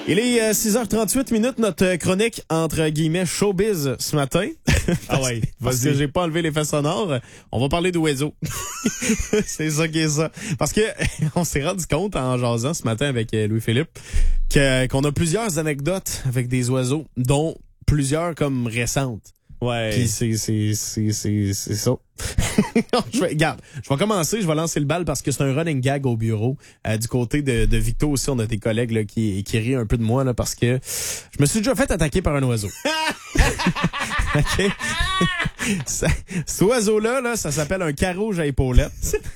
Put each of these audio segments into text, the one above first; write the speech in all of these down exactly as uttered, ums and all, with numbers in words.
Il est euh, six heures trente-huit minutes, notre chronique entre guillemets showbiz ce matin. Ah ouais, Parce que j'ai pas enlevé l'effet sonore. On va parler d'oiseaux. C'est ça qui est ça. Parce que on s'est rendu compte en jasant ce matin avec Louis-Philippe que qu'on a plusieurs anecdotes avec des oiseaux, dont plusieurs comme récentes. Ouais. Puis c'est c'est c'est c'est c'est ça. je vais, regarde, je vais commencer, je vais lancer le bal parce que c'est un running gag au bureau. Euh, du côté de, de Victo aussi, on a des collègues là, qui, qui rient un peu de moi là, parce que je me suis déjà fait attaquer par un oiseau. OK? Ça, cet oiseau-là, là, ça s'appelle un carouge à épaulettes.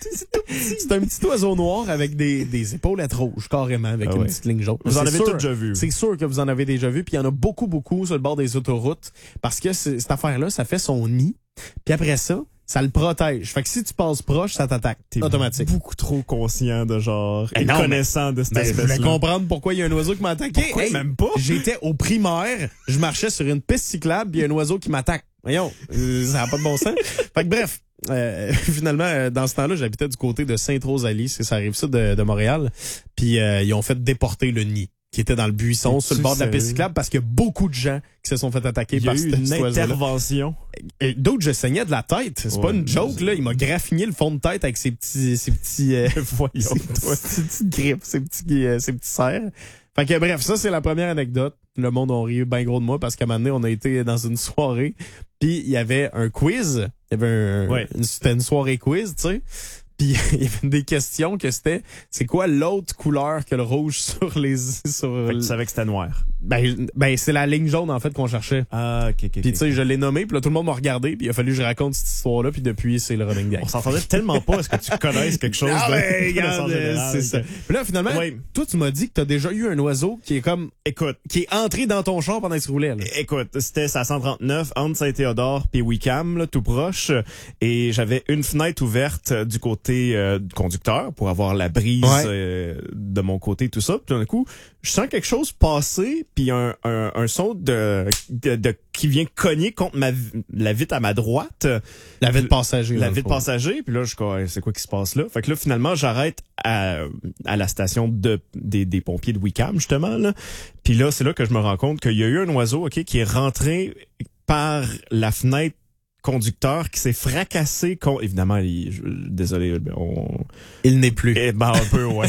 C'est un petit oiseau noir avec des, des épaulettes rouges, carrément, avec ah une ouais. petite ligne jaune. Vous en c'est avez sûr, tous déjà vu. C'est sûr que vous en avez déjà vu. Puis il y en a beaucoup, beaucoup sur le bord des autoroutes. Parce que cette affaire-là, ça fait son nid. Puis après ça, ça le protège. Fait que si tu passes proche, ça t'attaque. T'es automatique. Beaucoup trop conscient de genre, et non, connaissant de cette ben, espèce-là. Je voulais comprendre pourquoi il y a un oiseau qui m'a attaqué. Pourquoi hey, même pas? J'étais au primaire, je marchais sur une piste cyclable, puis il y a un oiseau qui m'attaque. Voyons, euh, ça n'a pas de bon sens. Fait que bref, euh, finalement, euh, dans ce temps-là, j'habitais du côté de Sainte-Rosalie, c'est ça arrive ça de, de Montréal. Puis euh, ils ont fait déporter le nid qui était dans le buisson sur le bord de la piste cyclable parce qu'il y a beaucoup de gens qui se sont fait attaquer par cette une intervention. Et d'autres, je saignais de la tête. C'est ouais, pas une joke, là. Il m'a graffiné le fond de tête avec ses petits, ses petits, euh, voyons, ses, petits, petites grippes, ses petits, euh, ses petits serres. Fait que bref, ça, c'est la première anecdote. Le monde a ri bien gros de moi parce qu'à un moment donné, on a été dans une soirée puis il y avait un quiz. Il y avait un, ouais. une, c'était une soirée quiz, tu sais. Puis il y avait des questions que c'était, c'est quoi l'autre couleur que le rouge sur les... sur fait que tu savais que c'était noir. Ben, ben c'est la ligne jaune en fait qu'on cherchait. Ah, ok, ok. Puis tu sais, okay. je l'ai nommé, puis là tout le monde m'a regardé, puis il a fallu que je raconte cette histoire-là, puis depuis c'est le running gag. On s'entendait tellement pas, est-ce que tu connaisses quelque chose ah, de... ben, regarde, général, c'est ça. Puis là finalement, oui. toi tu m'as dit que t'as déjà eu un oiseau qui est comme... Écoute. Qui est entré dans ton char pendant que tu roulais, là. Écoute, c'était à cent trente-neuf, entre Saint-Théodore puis Wickham, là, tout proche, et j'avais une fenêtre ouverte du côté euh, du conducteur pour avoir la brise ouais. euh, de mon côté, tout ça. Puis tout d'un coup, je sens quelque chose passer, puis un, un, un son de, de, de qui vient cogner contre ma la vitre à ma droite. La vitre passager. La vitre passager. Puis là, je c'est quoi qui se passe là? Fait que là, finalement, j'arrête à, à la station de des, des pompiers de Wickham, justement. Là. Puis là, c'est là que je me rends compte qu'il y a eu un oiseau, ok, qui est rentré par la fenêtre conducteur qui s'est fracassé contre... Évidemment, il, je, désolé, on... Il n'est plus. Et ben un peu, ouais.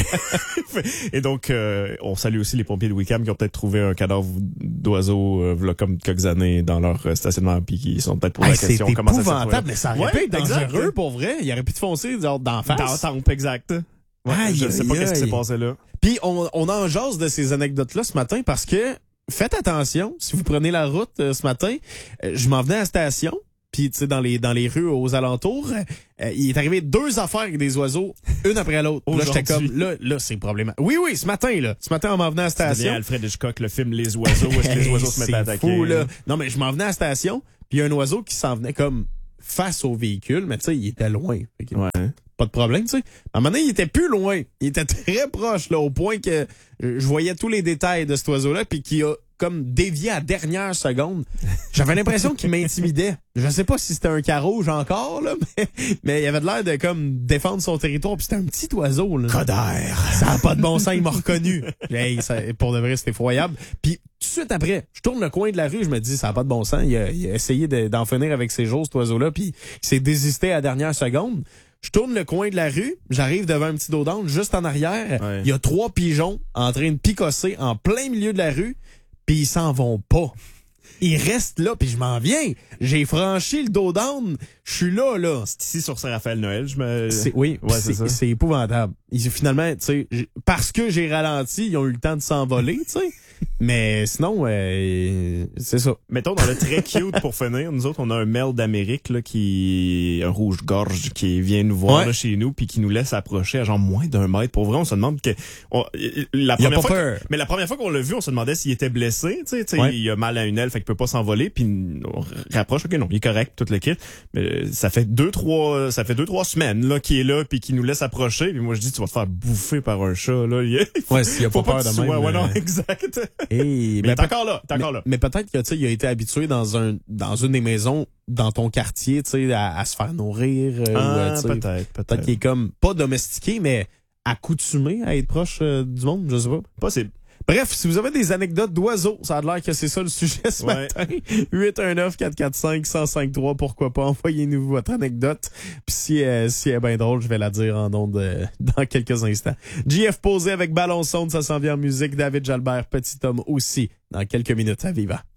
Et donc, euh, on salue aussi les pompiers de Wickham qui ont peut-être trouvé un cadavre d'oiseau euh, là, comme quelques années dans leur euh, stationnement puis qui sont peut-être posé hey, la question comment ça s'est épouvantable, mais ça aurait ouais, pu être dangereux exact. Pour vrai. Il aurait pu te foncer d'en face. Dans la tempe, exact. Ouais, aïe, je sais pas qu'est-ce qui s'est passé là. Puis on, on en jase de ces anecdotes-là ce matin parce que faites attention, si vous prenez la route euh, ce matin, euh, je m'en venais à la station. Puis tu sais dans les dans les rues aux alentours, euh, il est arrivé deux affaires avec des oiseaux, une après l'autre. Là j'étais comme là là c'est problématique. Oui oui, ce matin là, ce matin on m'en venait à la station. C'est Alfred Hitchcock le film Les oiseaux où est-ce que les oiseaux se mettent à attaquer. Fou, là. Non mais je m'en venais à la station, puis il y a un oiseau qui s'en venait comme face au véhicule, mais tu sais il était loin. Ouais. Pas de problème, tu sais. À un moment donné, il était plus loin, il était très proche là au point que je voyais tous les détails de cet oiseau là puis qui a comme dévié à la dernière seconde. J'avais l'impression qu'il m'intimidait. Je sais pas si c'était un carouge encore, là, mais, mais il avait l'air de comme défendre son territoire. Puis c'était un petit oiseau, là. Coderre. Ça a pas de bon sens, il m'a reconnu. Hey, ça, pour de vrai, c'était effroyable. Puis tout de suite après, je tourne le coin de la rue, je me dis, ça a pas de bon sens. Il a, il a essayé de, d'en finir avec ses jours, cet oiseau-là, puis il s'est désisté à la dernière seconde. Je tourne le coin de la rue, j'arrive devant un petit dos d'âne, juste en arrière. Ouais. Il y a trois pigeons en train de picosser en plein milieu de la rue. Puis ils s'en vont pas. Ils restent là, puis je m'en viens. J'ai franchi le dos d'âne. Je suis là, là. C'est ici sur Saint-Raphaël-Noël, je me... C'est, oui, ouais, c'est, c'est, c'est épouvantable. Ils, finalement, tu sais, parce que j'ai ralenti, ils ont eu le temps de s'envoler, tu sais. Mais sinon, euh, c'est ça. Mettons, dans le très cute pour finir, nous autres, on a un mâle d'Amérique là, qui un rouge-gorge qui vient nous voir ouais. là, chez nous puis qui nous laisse approcher à genre moins d'un mètre. Pour vrai, on se demande que on, la première il a pas fois peur. Que, mais la première fois qu'on l'a vu, on se demandait s'il était blessé. Tu sais, ouais. il a mal à une aile, fait qu'il peut pas s'envoler. Puis on rapproche, ok, non, il est correct, tout le kit. Mais ça fait deux, trois, ça fait deux, trois semaines là qu'il est là puis qu'il nous laisse approcher. Puis moi, je dis, tu vas te faire bouffer par un chat là. Il faut, ouais, s'il a pas peur pas de même. Ouais, ouais, non, mais... exact. Et, mais ben, t'es encore là, t'es encore mais, là. Mais peut-être que tu sais, il a été habitué dans un dans une des maisons dans ton quartier, tu sais, à, à se faire nourrir. Euh, ah, ou, peut-être, peut-être. Peut-être qu'il est comme pas domestiqué, mais accoutumé à être proche euh, du monde, je sais pas. Possible. Bref, si vous avez des anecdotes d'oiseaux, ça a l'air que c'est ça le sujet ce Ouais. matin. huit un neuf, quatre quatre cinq, un zéro cinq trois, pourquoi pas, envoyez-nous votre anecdote. Puis si, euh, si elle est bien drôle, je vais la dire en ondes euh, dans quelques instants. J F posé avec Ballon Sonde, ça s'en vient en musique. David Jalbert, Petit Homme aussi, dans quelques minutes à Viva.